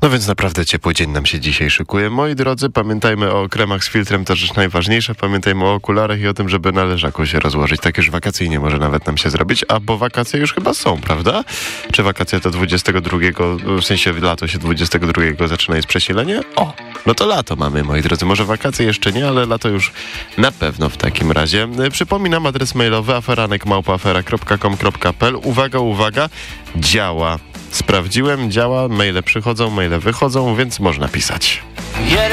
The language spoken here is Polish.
No więc naprawdę ciepły dzień nam się dzisiaj szykuje. Moi drodzy, pamiętajmy o kremach z filtrem, to rzecz najważniejsza. Pamiętajmy o okularach i o tym, żeby na leżaku się rozłożyć. Tak już wakacyjnie może nawet nam się zrobić, a bo wakacje już chyba są, prawda? Czy wakacje to 22, w sensie lato się 22 zaczyna jest przesilenie? O, no to lato mamy, moi drodzy. Może wakacje jeszcze nie, ale lato już na pewno w takim razie. Przypominam adres mailowy aferanek@afera.com.pl. Uwaga, uwaga, działa. Sprawdziłem, działa, maile przychodzą, maile wychodzą, więc można pisać.